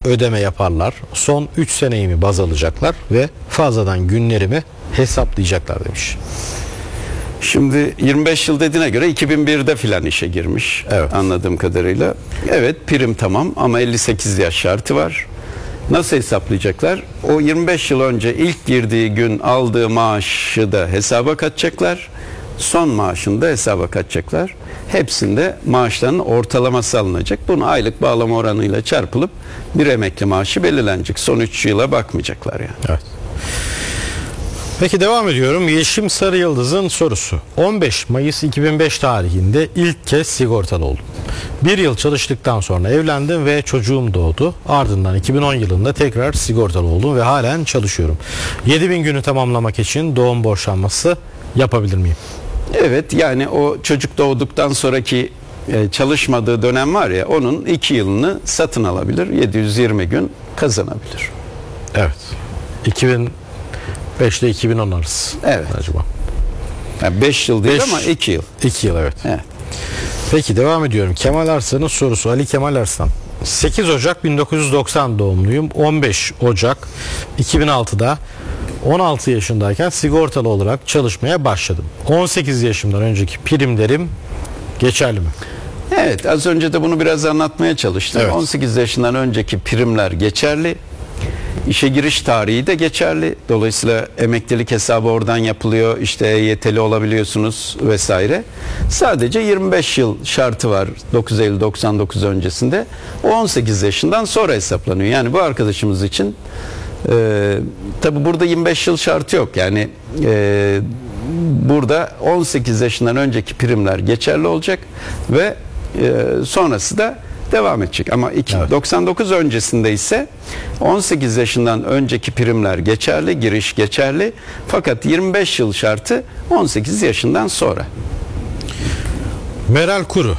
ödeme yaparlar. Son 3 seneyi mi baz alacaklar ve fazladan günlerimi hesaplayacaklar demiş. Şimdi 25 yıl dediğine göre 2001'de filan işe girmiş, evet, anladığım kadarıyla. Evet, prim tamam ama 58 yaş şartı var. Nasıl hesaplayacaklar? O 25 yıl önce ilk girdiği gün aldığı maaşı da hesaba katacaklar. Son maaşını da hesaba katacaklar. Hepsinde maaşların ortalaması alınacak. Bunu aylık bağlama oranıyla çarpılıp bir emekli maaşı belirlenecek. Son 3 yıla bakmayacaklar yani. Evet. Peki devam ediyorum. Yeşim Sarıyıldız'ın sorusu. 15 Mayıs 2005 tarihinde ilk kez sigortalı oldum. Bir yıl çalıştıktan sonra evlendim ve çocuğum doğdu. Ardından 2010 yılında tekrar sigortalı oldum ve halen çalışıyorum. 7000 günü tamamlamak için doğum borçlanması yapabilir miyim? Evet, yani o çocuk doğduktan sonraki çalışmadığı dönem var ya, onun 2 yılını satın alabilir. 720 gün kazanabilir. Evet. 2005 ile 2010 arası. Evet. Acaba. Yani 5 yıl değil ama 2 yıl. 2 yıl, evet. Evet. Peki devam ediyorum. Kemal Arslan'ın sorusu. Ali Kemal Arslan. 8 Ocak 1990 doğumluyum. 15 Ocak 2006'da 16 yaşındayken sigortalı olarak çalışmaya başladım. 18 yaşımdan önceki primlerim geçerli mi? Evet, az önce de bunu biraz anlatmaya çalıştım. Evet. 18 yaşından önceki primler geçerli. İşe giriş tarihi de geçerli. Dolayısıyla emeklilik hesabı oradan yapılıyor. İşte EYT'li olabiliyorsunuz vesaire. Sadece 25 yıl şartı var 9 Eylül 99 öncesinde. O 18 yaşından sonra hesaplanıyor. Yani bu arkadaşımız için tabi burada 25 yıl şartı yok. Yani burada 18 yaşından önceki primler geçerli olacak ve sonrası da devam edecek. Ama evet, 99 öncesinde ise 18 yaşından önceki primler geçerli, giriş geçerli. Fakat 25 yıl şartı 18 yaşından sonra. Meral Kuru.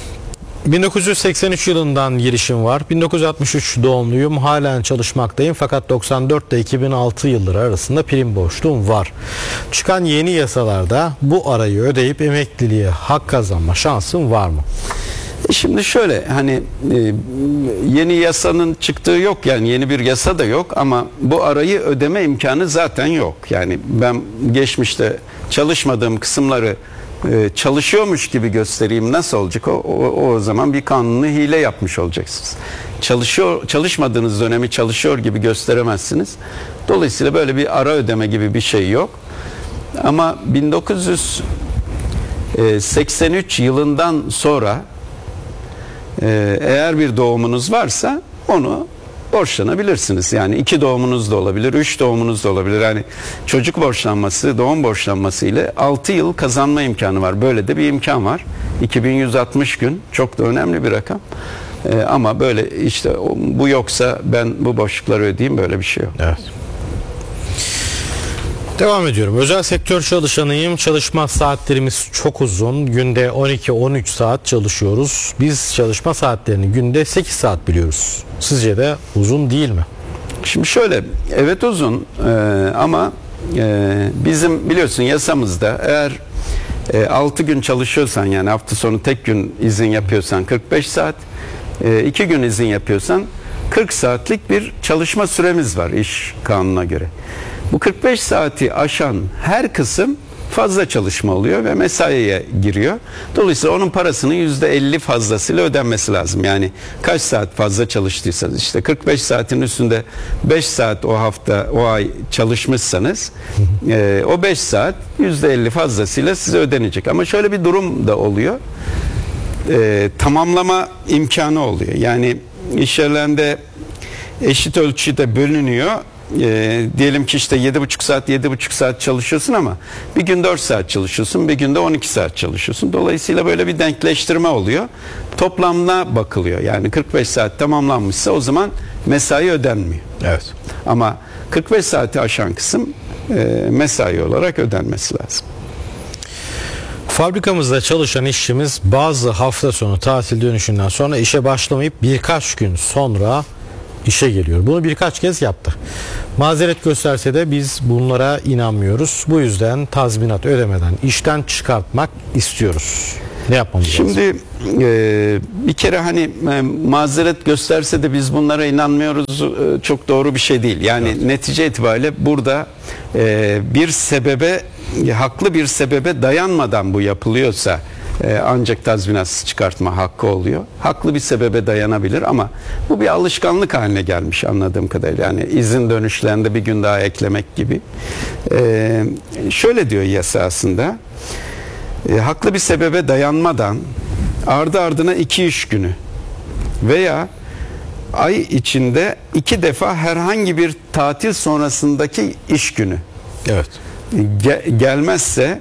1983 yılından girişim var. 1963 doğumluyum. Halen çalışmaktayım. Fakat 94 ile 2006 yılları arasında prim borçluğum var. Çıkan yeni yasalarda bu arayı ödeyip emekliliğe hak kazanma şansım var mı? Şimdi şöyle, hani yeni yasanın çıktığı yok, yani yeni bir yasa da yok ama bu arayı ödeme imkanı zaten yok. Yani ben geçmişte çalışmadığım kısımları çalışıyormuş gibi göstereyim, nasıl olacak? O zaman bir kanuni hile yapmış olacaksınız. Çalışmadığınız dönemi çalışıyor gibi gösteremezsiniz. Dolayısıyla böyle bir ara ödeme gibi bir şey yok. Ama 1983 yılından sonra eğer bir doğumunuz varsa onu borçlanabilirsiniz. Yani 2 doğumunuz da olabilir, 3 doğumunuz da olabilir. Yani çocuk borçlanması, doğum borçlanması ile 6 yıl kazanma imkanı var. Böyle de bir imkan var. 2160 gün çok da önemli bir rakam. Ama böyle işte bu yoksa ben bu boşlukları ödeyeyim, böyle bir şey yok. Evet. Devam ediyorum. Özel sektör çalışanıyım. Çalışma saatlerimiz çok uzun. Günde 12-13 saat çalışıyoruz. Biz çalışma saatlerini günde 8 saat biliyoruz. Sizce de uzun değil mi? Şimdi şöyle, evet uzun ama bizim biliyorsun yasamızda eğer 6 gün çalışıyorsan, yani hafta sonu tek gün izin yapıyorsan 45 saat, 2 gün izin yapıyorsan 40 saatlik bir çalışma süremiz var iş kanununa göre. Bu 45 saati aşan her kısım fazla çalışma oluyor ve mesaiye giriyor. Dolayısıyla onun parasının %50 fazlasıyla ödenmesi lazım. Yani kaç saat fazla çalıştıysanız, işte 45 saatin üstünde 5 saat o hafta, o ay çalışmışsanız o 5 saat %50 fazlasıyla size ödenecek. Ama şöyle bir durum da oluyor. Tamamlama imkanı oluyor. Yani iş yerlerinde eşit ölçüde bölünüyor. Diyelim ki işte 7,5 saat çalışıyorsun ama bir gün 4 saat çalışıyorsun, bir günde 12 saat çalışıyorsun. Dolayısıyla böyle bir denkleştirme oluyor. Toplamına bakılıyor. Yani 45 saat tamamlanmışsa o zaman mesai ödenmiyor. Evet. Ama 45 saati aşan kısım mesai olarak ödenmesi lazım. Fabrikamızda çalışan işçimiz bazı hafta sonu tatil dönüşünden sonra işe başlamayıp birkaç gün sonra işe geliyor. Bunu birkaç kez yaptı. Mazeret gösterse de biz bunlara inanmıyoruz. Bu yüzden tazminat ödemeden işten çıkartmak istiyoruz. Ne yapmamız lazım? Şimdi bir kere hani mazeret gösterse de biz bunlara inanmıyoruz, çok doğru bir şey değil. Yani netice itibariyle burada bir sebebe, haklı bir sebebe dayanmadan bu yapılıyorsa ancak tazminatsız çıkartma hakkı oluyor. Haklı bir sebebe dayanabilir ama bu bir alışkanlık haline gelmiş anladığım kadarıyla. Yani izin dönüşlerinde bir gün daha eklemek gibi. Şöyle diyor yasa aslında. Haklı bir sebebe dayanmadan ardı ardına 2 iş günü veya ay içinde 2 defa herhangi bir tatil sonrasındaki iş günü Evet. gelmezse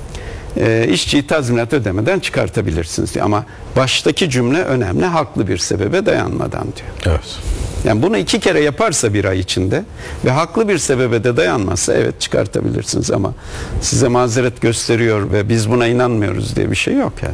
işçiyi tazminat ödemeden çıkartabilirsiniz diyor. Ama baştaki cümle önemli, haklı bir sebebe dayanmadan diyor. Evet. Yani bunu 2 kere yaparsa bir ay içinde ve haklı bir sebebe de dayanmazsa evet çıkartabilirsiniz ama size mazeret gösteriyor ve biz buna inanmıyoruz diye bir şey yok yani.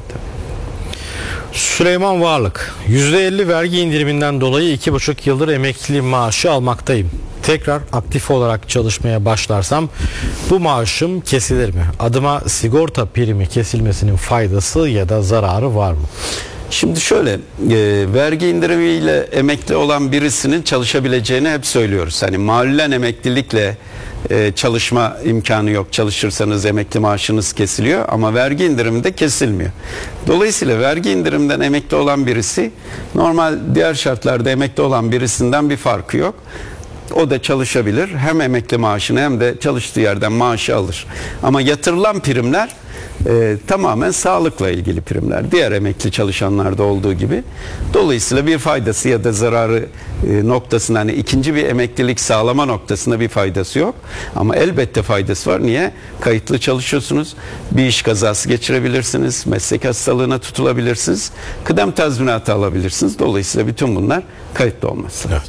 Süleyman Varlık, %50 vergi indiriminden dolayı 2,5 yıldır emekli maaşı almaktayım. Tekrar aktif olarak çalışmaya başlarsam bu maaşım kesilir mi? Adıma sigorta primi kesilmesinin faydası ya da zararı var mı? Şimdi şöyle, vergi indirimiyle emekli olan birisinin çalışabileceğini hep söylüyoruz. Hani malulen emeklilikle çalışma imkanı yok. Çalışırsanız emekli maaşınız kesiliyor ama vergi indiriminde kesilmiyor. Dolayısıyla vergi indiriminden emekli olan birisi normal diğer şartlarda emekli olan birisinden bir farkı yok. O da çalışabilir. Hem emekli maaşını hem de çalıştığı yerden maaşı alır. Ama yatırılan primler tamamen sağlıkla ilgili primler. Diğer emekli çalışanlarda olduğu gibi. Dolayısıyla bir faydası ya da zararı noktasında, hani ikinci bir emeklilik sağlama noktasında bir faydası yok. Ama elbette faydası var. Niye? Kayıtlı çalışıyorsunuz. Bir iş kazası geçirebilirsiniz. Meslek hastalığına tutulabilirsiniz. Kıdem tazminatı alabilirsiniz. Dolayısıyla bütün bunlar kayıtlı olması. Evet.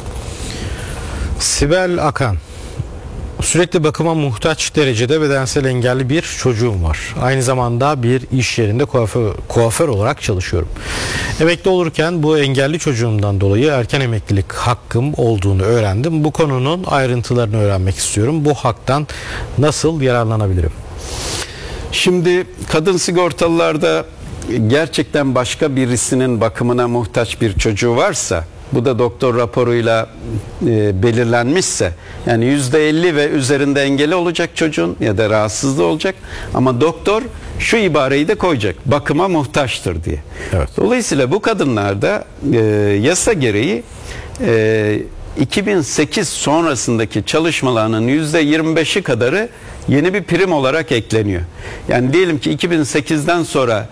Sibel Akan, sürekli bakıma muhtaç derecede bedensel engelli bir çocuğum var. Aynı zamanda bir iş yerinde kuaför olarak çalışıyorum. Emekli olurken bu engelli çocuğumdan dolayı erken emeklilik hakkım olduğunu öğrendim. Bu konunun ayrıntılarını öğrenmek istiyorum. Bu haktan nasıl yararlanabilirim? Şimdi kadın sigortalılarda gerçekten başka birisinin bakımına muhtaç bir çocuğu varsa, bu da doktor raporuyla belirlenmişse, yani %50 ve üzerinde engeli olacak çocuğun ya da rahatsızlığı olacak ama doktor şu ibareyi de koyacak: bakıma muhtaçtır diye. Evet. Dolayısıyla bu kadınlarda yasa gereği 2008 sonrasındaki çalışmalarının %25'i kadarı yeni bir prim olarak ekleniyor. Yani diyelim ki 2008'den sonra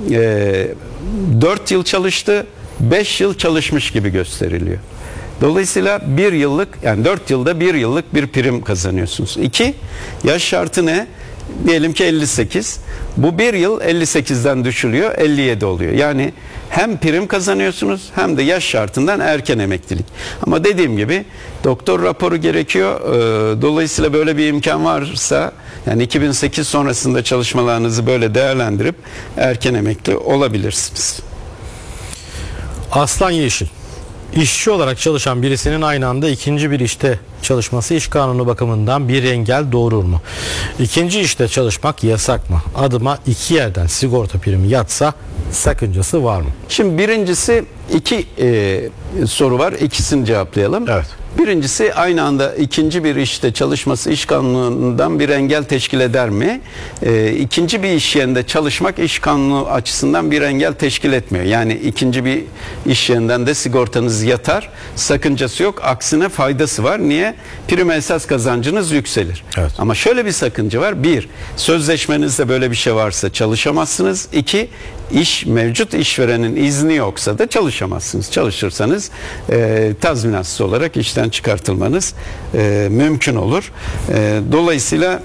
4 yıl çalıştı, 5 yıl çalışmış gibi gösteriliyor. Dolayısıyla 1 yıllık, yani 4 yılda 1 yıllık bir prim kazanıyorsunuz. 2, yaş şartı ne? Diyelim ki 58. Bu 1 yıl 58'den düşülüyor, 57 oluyor. Yani hem prim kazanıyorsunuz hem de yaş şartından erken emeklilik. Ama dediğim gibi doktor raporu gerekiyor. Dolayısıyla böyle bir imkan varsa, yani 2008 sonrasında çalışmalarınızı böyle değerlendirip erken emekli olabilirsiniz. Aslan Yeşil, İşçi olarak çalışan birisinin aynı anda ikinci bir işte çalışması iş kanunu bakımından bir engel doğurur mu? İkinci işte çalışmak yasak mı? Adıma 2 yerden sigorta primi yatsa sakıncası var mı? Şimdi birincisi 2 soru var. İkisini cevaplayalım. Evet. Birincisi, aynı anda ikinci bir işte çalışması iş kanunundan bir engel teşkil eder mi? İkinci bir iş yerinde çalışmak iş kanunu açısından bir engel teşkil etmiyor. Yani ikinci bir iş yerinden de sigortanız yatar. Sakıncası yok. Aksine faydası var. Niye? Prim esas kazancınız yükselir. Evet. Ama şöyle bir sakınca var. 1, sözleşmenizde böyle bir şey varsa çalışamazsınız. 2, mevcut işverenin izni yoksa da çalışamazsınız. Çalışırsanız tazminatsız olarak işten çıkartılmanız mümkün olur. Dolayısıyla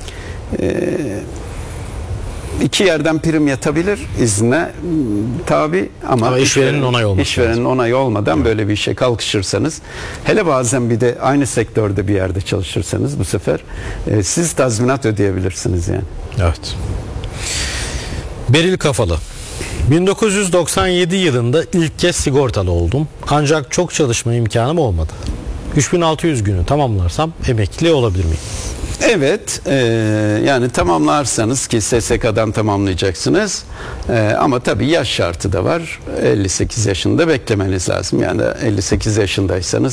2 yerden prim yatabilir, izne tabi, ama işverenin onayı olması işverenin onayı olmadan böyle bir işe kalkışırsanız, hele bazen bir de aynı sektörde bir yerde çalışırsanız, bu sefer siz tazminat ödeyebilirsiniz yani. Evet. Beril Kafalı, 1997 yılında ilk kez sigortalı oldum. Ancak çok çalışma imkanım olmadı. 3600 günü tamamlarsam emekli olabilir miyim? Evet, yani tamamlarsanız ki SSK'dan tamamlayacaksınız, ama tabii yaş şartı da var. 58 yaşında beklemeniz lazım. Yani 58 yaşındaysanız